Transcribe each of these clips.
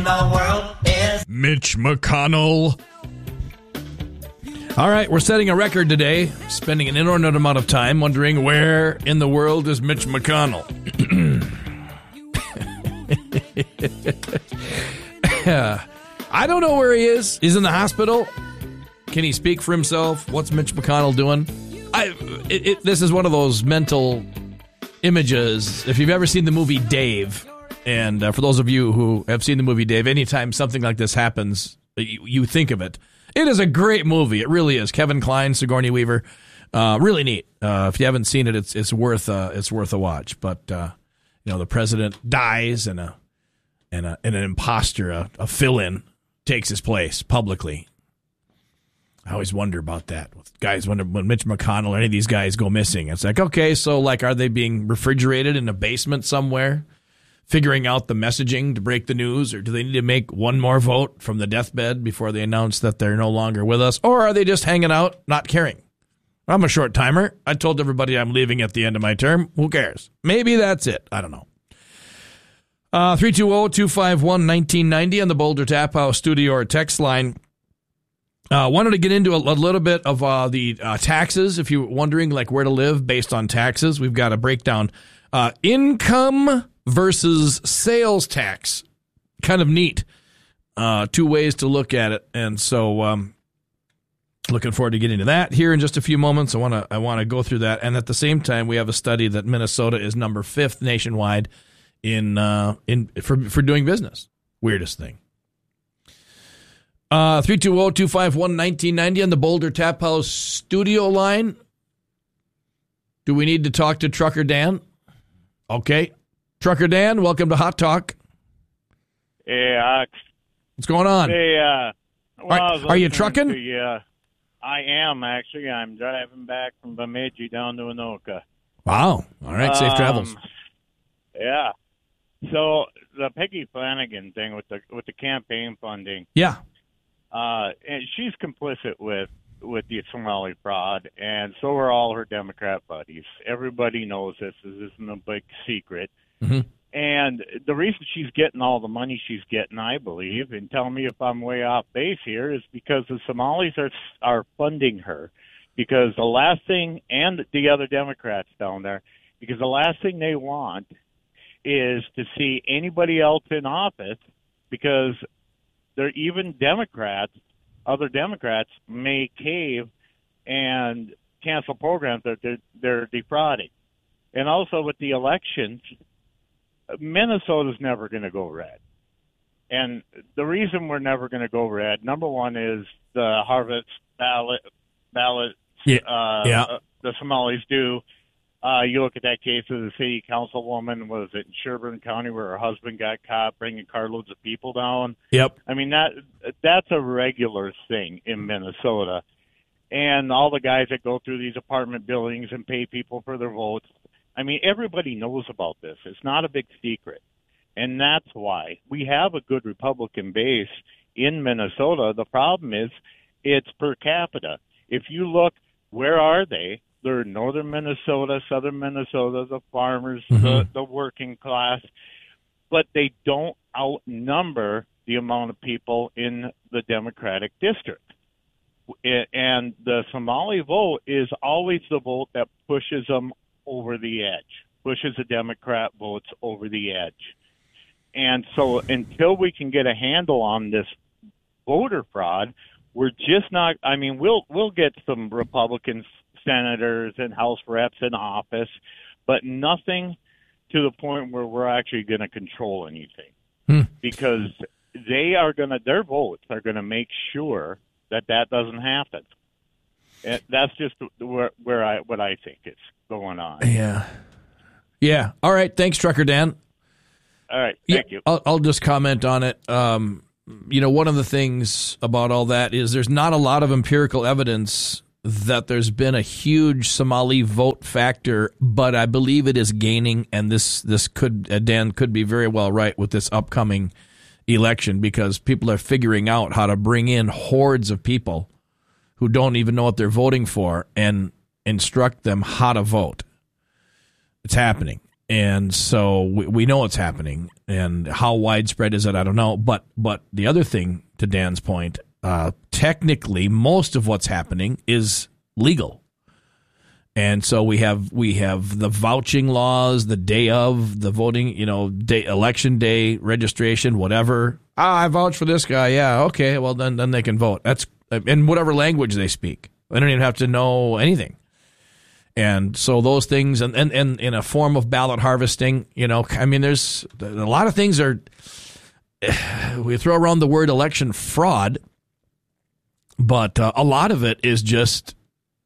in the world is Mitch McConnell. All right, we're setting a record today, spending an inordinate amount of time wondering where in the world is Mitch McConnell. I don't know where he is. He's in the hospital. Can he speak for himself? What's Mitch McConnell doing? This is one of those mental images. If you've ever seen the movie Dave, and for those of you who have seen the movie Dave, anytime something like this happens, you think of it. It is a great movie. It really is. Kevin Kline, Sigourney Weaver, really neat. If you haven't seen it, it's worth a watch. But the president dies, and an imposter, a fill-in, takes his place publicly. I always wonder about that. Guys wonder when Mitch McConnell or any of these guys go missing. It's like, okay, so are they being refrigerated in a basement somewhere, figuring out the messaging to break the news, or do they need to make one more vote from the deathbed before they announce that they're no longer with us, or are they just hanging out, not caring? I'm a short timer. I told everybody I'm leaving at the end of my term. Who cares? Maybe that's it. I don't know. 320-251-1990 on the Boulder Tap House studio or text line. Wanted to get into a little bit of the taxes. If you're wondering where to live based on taxes, we've got a breakdown. Income versus sales tax. Kind of neat. Two ways to look at it. And so looking forward to getting to that here in just a few moments. I want to go through that. And at the same time, we have a study that Minnesota is number 5th nationwide for doing business. Weirdest thing. 320-251-1990 on the Boulder Tap House studio line. Do we need to talk to Trucker Dan? Okay. Trucker Dan, welcome to Hot Talk. Hey, what's going on? Hey, are you trucking? I am, actually. I'm driving back from Bemidji down to Anoka. Wow. All right, safe travels. Yeah. So the Peggy Flanagan thing with the campaign funding. Yeah. And she's complicit with the Somali fraud, and so are all her Democrat buddies. Everybody knows this. This isn't a big secret. Mm-hmm. And the reason she's getting all the money she's getting, I believe, and tell me if I'm way off base here, is because the Somalis are funding her. Because the last thing, and the other Democrats down there, because the last thing they want is to see anybody else in office, because they're even other Democrats may cave and cancel programs that they're defrauding. And also with the elections, Minnesota's never going to go red. And the reason we're never going to go red, number one, is the harvest ballots the Somalis do. You look at that case of the city councilwoman, was it in Sherburne County, where her husband got caught bringing carloads of people down? Yep. I mean, that's a regular thing in Minnesota. And all the guys that go through these apartment buildings and pay people for their votes, I mean, everybody knows about this. It's not a big secret. And that's why we have a good Republican base in Minnesota. The problem is it's per capita. If you look, where are they? They're in northern Minnesota, southern Minnesota, the farmers, the working class, but they don't outnumber the amount of people in the Democratic district. And the Somali vote is always the vote that pushes them over the edge, pushes the Democrat votes over the edge. And so until we can get a handle on this voter fraud, we're just not, I mean, we'll get some Republicans, senators and House reps in office, but nothing to the point where we're actually going to control anything, because their votes are going to make sure that doesn't happen. And that's just what I think is going on. Yeah. All right. Thanks, Trucker Dan. All right. Thank you. I'll just comment on it. One of the things about all that is there's not a lot of empirical evidence that there's been a huge Somali vote factor, but I believe it is gaining, and this could, Dan could be very well right with this upcoming election, because people are figuring out how to bring in hordes of people who don't even know what they're voting for and instruct them how to vote. It's happening. And so we know what's happening, and how widespread is it? I don't know. But the other thing, to Dan's point, technically most of what's happening is legal. And so we have the vouching laws, the day of the voting, election day registration, whatever. I vouch for this guy. Yeah, okay. Well, then they can vote. That's in whatever language they speak. They don't even have to know anything. And so those things, and in a form of ballot harvesting, there's a lot of things are. We throw around the word election fraud, but a lot of it is just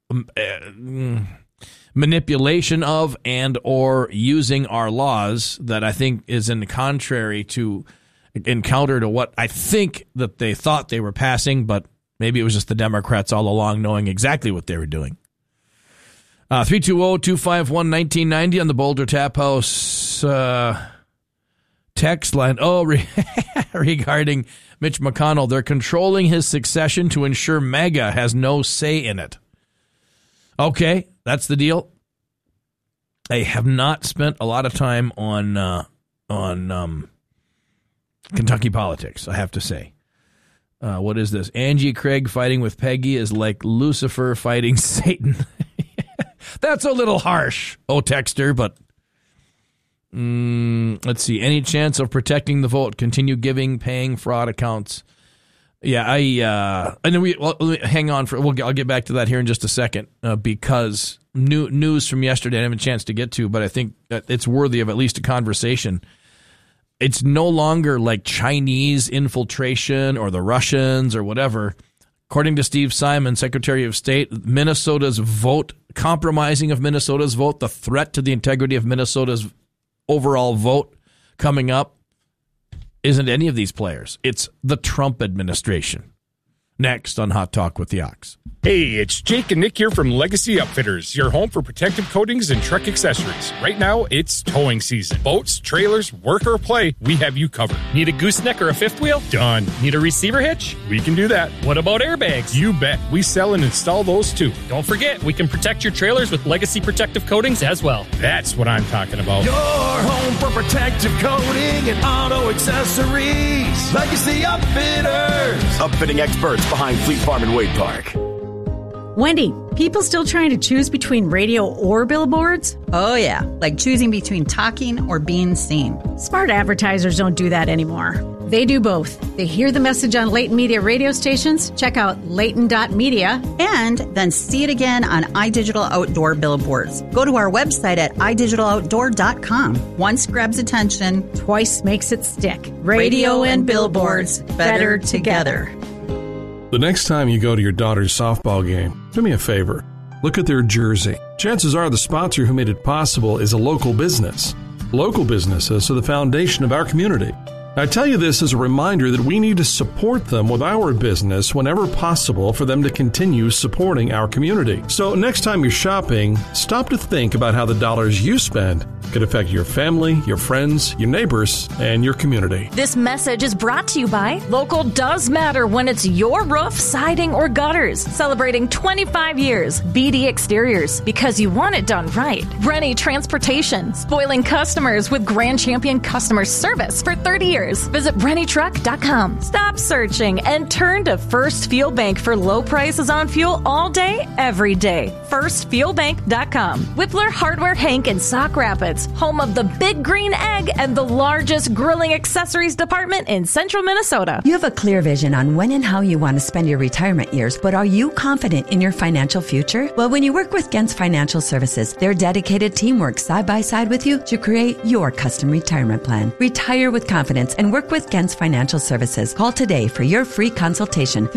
manipulation of and or using our laws that I think is in counter to what I think that they thought they were passing, but maybe it was just the Democrats all along knowing exactly what they were doing. 320-251-1990 on the Boulder Tap House text line. Regarding Mitch McConnell, they're controlling his succession to ensure MAGA has no say in it. Okay, that's the deal. I have not spent a lot of time on Kentucky politics, I have to say. What is this? Angie Craig fighting with Peggy is like Lucifer fighting Satan. That's a little harsh, texter, but let's see. Any chance of protecting the vote? Continue giving, paying fraud accounts. Yeah, and then hang on I'll get back to that here in just a second because news from yesterday I didn't have a chance to get to, but I think that it's worthy of at least a conversation. It's no longer like Chinese infiltration or the Russians or whatever. According to Steve Simon, Secretary of State, compromising of Minnesota's vote, the threat to the integrity of Minnesota's overall vote coming up isn't any of these players. It's the Trump administration. Next on Hot Talk with the Ox. Hey, it's Jake and Nick here from Legacy Upfitters, your home for protective coatings and truck accessories. Right now, it's towing season. Boats, trailers, work or play, we have you covered. Need a gooseneck or a fifth wheel? Done. Need a receiver hitch? We can do that. What about airbags? You bet. We sell and install those too. Don't forget, we can protect your trailers with Legacy protective coatings as well. That's what I'm talking about. Your home for protective coating and auto accessories. Legacy Upfitters. Upfitting experts behind Fleet Farm and Wade Park. Wendy, people still trying to choose between radio or billboards? Oh, yeah, like choosing between talking or being seen. Smart advertisers don't do that anymore. They do both. They hear the message on Leighton Media radio stations, check out Leighton.media, and then see it again on iDigital Outdoor billboards. Go to our website at idigitaloutdoor.com. Once grabs attention, twice makes it stick. Radio and billboards, better together. The next time you go to your daughter's softball game, do me a favor. Look at their jersey. Chances are the sponsor who made it possible is a local business. Local businesses are the foundation of our community. I tell you this as a reminder that we need to support them with our business whenever possible for them to continue supporting our community. So next time you're shopping, stop to think about how the dollars you spend could affect your family, your friends, your neighbors, and your community. This message is brought to you by Local Does Matter when it's your roof, siding, or gutters. Celebrating 25 years. BD Exteriors, because you want it done right. Rennie Transportation, spoiling customers with Grand Champion customer service for 30 years. Visit RennieTruck.com. Stop searching and turn to First Fuel Bank for low prices on fuel all day, every day. FirstFuelBank.com. Whippler Hardware Hank in Sauk Rapids, home of the Big Green Egg and the largest grilling accessories department in central Minnesota. You have a clear vision on when and how you want to spend your retirement years, but are you confident in your financial future? Well, when you work with Gens Financial Services, their dedicated team works side by side with you to create your custom retirement plan. Retire with confidence and work with Gens Financial Services. Call today for your free consultation,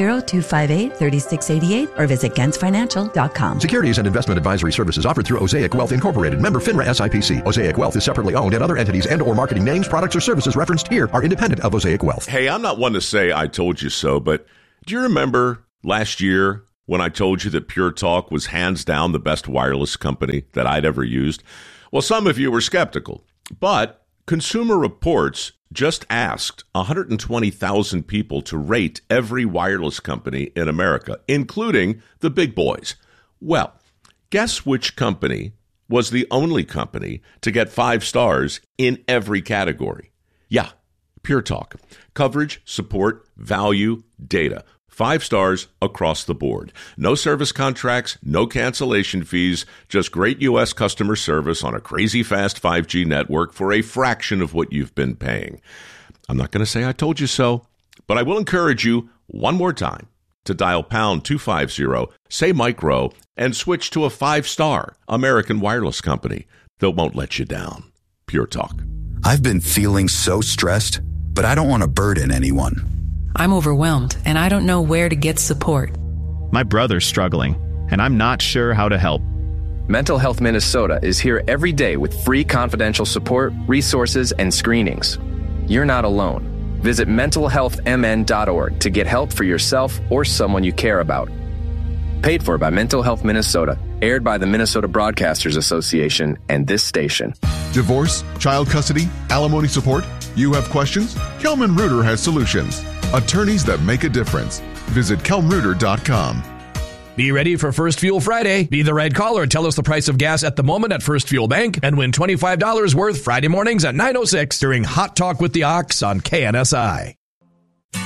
320-258-3688, or visit GensFinancial.com. Securities and investment advisory services offered through Osaic Wealth Incorporated, member FINRA SIPC. Osaic Wealth is separately owned, and other entities and or marketing names, products, or services referenced here are independent of Osaic Wealth. Hey, I'm not one to say I told you so, but do you remember last year when I told you that Pure Talk was hands down the best wireless company that I'd ever used? Well, some of you were skeptical, but Consumer Reports just asked 120,000 people to rate every wireless company in America, including the big boys. Well, guess which company was the only company to get 5 stars in every category. Yeah, Pure Talk. Coverage, support, value, data. 5 stars across the board. No service contracts, no cancellation fees, just great U.S. customer service on a crazy fast 5G network for a fraction of what you've been paying. I'm not going to say I told you so, but I will encourage you one more time to dial pound 250, say Micro, and switch to a 5-star American wireless company that won't let you down. Pure Talk. I've been feeling so stressed, but I don't want to burden anyone. I'm overwhelmed, and I don't know where to get support. My brother's struggling, and I'm not sure how to help. Mental Health Minnesota is here every day with free confidential support, resources, and screenings. You're not alone. Visit mentalhealthmn.org to get help for yourself or someone you care about. Paid for by Mental Health Minnesota. Aired by the Minnesota Broadcasters Association and this station. Divorce, child custody, alimony support? You have questions? Kelman Reuter has solutions. Attorneys that make a difference. Visit kelmreuter.com. Be ready for First Fuel Friday. Be the right caller. Tell us the price of gas at the moment at First Fuel Bank and win $25 worth Friday mornings at 9:06 during Hot Talk with the Ox on KNSI.